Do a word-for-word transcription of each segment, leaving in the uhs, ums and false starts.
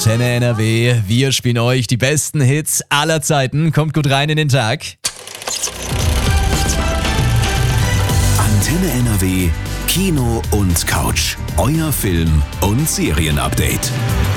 Antenne N R W, wir spielen euch die besten Hits aller Zeiten. Kommt gut rein in den Tag. Antenne N R W, Kino und Couch. Euer Film- und Serienupdate.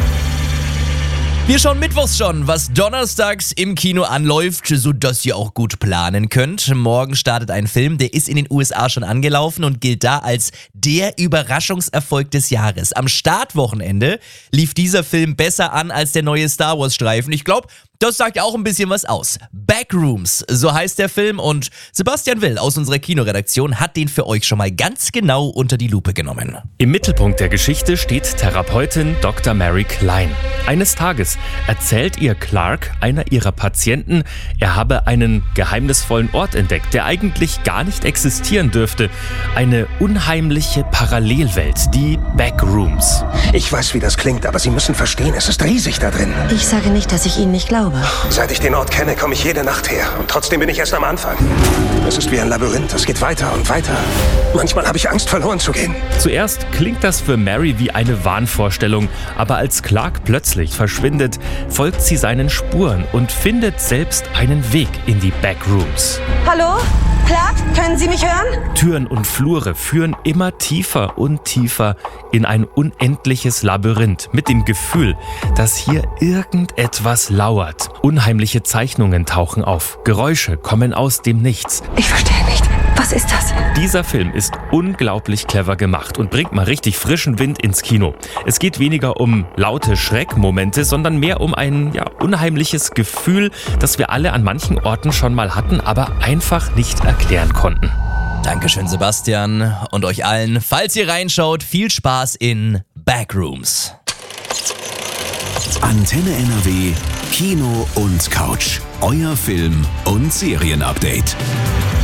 Wir schauen mittwochs schon, was donnerstags im Kino anläuft, sodass ihr auch gut planen könnt. Morgen startet ein Film, der ist in den U S A schon angelaufen und gilt da als der Überraschungserfolg des Jahres. Am Startwochenende lief dieser Film besser an als der neue Star Wars Streifen. Ich glaube, das sagt ja auch ein bisschen was aus. Backrooms, so heißt der Film, und Sebastian Will aus unserer Kinoredaktion hat den für euch schon mal ganz genau unter die Lupe genommen. Im Mittelpunkt der Geschichte steht Therapeutin Doktor Mary Klein. Eines Tages erzählt ihr Clark, einer ihrer Patienten, er habe einen geheimnisvollen Ort entdeckt, der eigentlich gar nicht existieren dürfte. Eine unheimliche Parallelwelt, die Backrooms. Ich weiß, wie das klingt, aber Sie müssen verstehen, es ist riesig da drin. Ich sage nicht, dass ich Ihnen nicht glaube. Seit ich den Ort kenne, komme ich jede Nacht her. Und trotzdem bin ich erst am Anfang. Es ist wie ein Labyrinth, es geht weiter und weiter. Manchmal habe ich Angst, verloren zu gehen. Zuerst klingt das für Mary wie eine Wahnvorstellung, aber als Clark plötzlich verschwindet, folgt sie seinen Spuren und findet selbst einen Weg in die Backrooms. Hallo? Clark, können Sie mich hören? Türen und Flure führen immer tiefer und tiefer in ein unendliches Labyrinth mit dem Gefühl, dass hier irgendetwas lauert. Unheimliche Zeichnungen tauchen auf, Geräusche kommen aus dem Nichts. Ich verstehe nicht. Was ist das? Dieser Film ist unglaublich clever gemacht und bringt mal richtig frischen Wind ins Kino. Es geht weniger um laute Schreckmomente, sondern mehr um ein ja, unheimliches Gefühl, das wir alle an manchen Orten schon mal hatten, aber einfach nicht erklären konnten. Dankeschön, Sebastian, und euch allen, falls ihr reinschaut, viel Spaß in Backrooms. Antenne N R W, Kino und Couch. Euer Film- und Serienupdate.